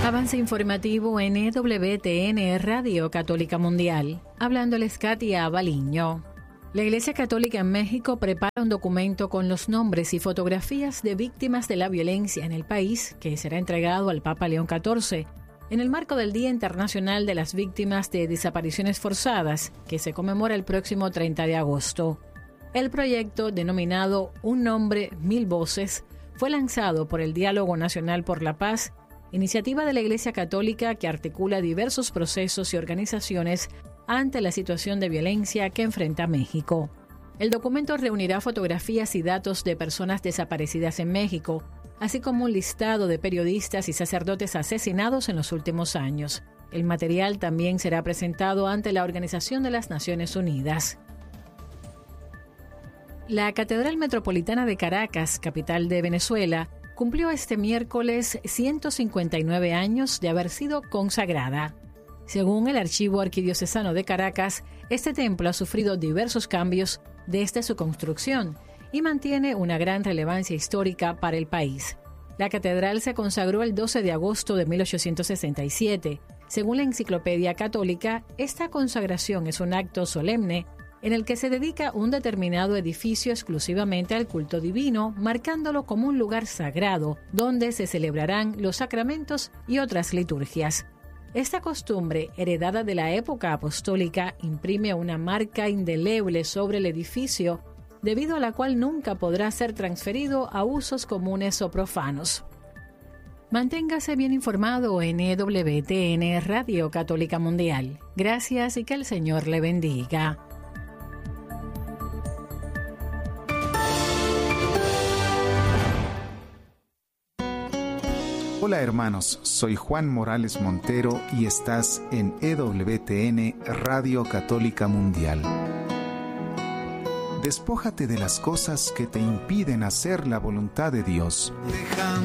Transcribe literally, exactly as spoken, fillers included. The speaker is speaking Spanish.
Avance informativo en E W T N Radio Católica Mundial. Hablándoles Katia Baliño. La Iglesia Católica en México prepara un documento con los nombres y fotografías de víctimas de la violencia en el país que será entregado al Papa León catorce en el marco del Día Internacional de las Víctimas de Desapariciones Forzadas, que se conmemora el próximo treinta de agosto. El proyecto, denominado Un Nombre, Mil Voces, fue lanzado por el Diálogo Nacional por la Paz, iniciativa de la Iglesia Católica que articula diversos procesos y organizaciones ante la situación de violencia que enfrenta México. El documento reunirá fotografías y datos de personas desaparecidas en México, así como un listado de periodistas y sacerdotes asesinados en los últimos años. El material también será presentado ante la Organización de las Naciones Unidas. La Catedral Metropolitana de Caracas, capital de Venezuela, cumplió este miércoles ciento cincuenta y nueve años de haber sido consagrada. Según el Archivo Arquidiocesano de Caracas, este templo ha sufrido diversos cambios desde su construcción y mantiene una gran relevancia histórica para el país. La catedral se consagró el doce de agosto de mil ochocientos sesenta y siete. Según la Enciclopedia Católica, esta consagración es un acto solemne en el que se dedica un determinado edificio exclusivamente al culto divino, marcándolo como un lugar sagrado donde se celebrarán los sacramentos y otras liturgias. Esta costumbre, heredada de la época apostólica, imprime una marca indeleble sobre el edificio, debido a la cual nunca podrá ser transferido a usos comunes o profanos. Manténgase bien informado en E W T N Radio Católica Mundial. Gracias y que el Señor le bendiga. Hola hermanos, soy Juan Morales Montero y estás en E W T N Radio Católica Mundial. Despójate de las cosas que te impiden hacer la voluntad de Dios. Dejando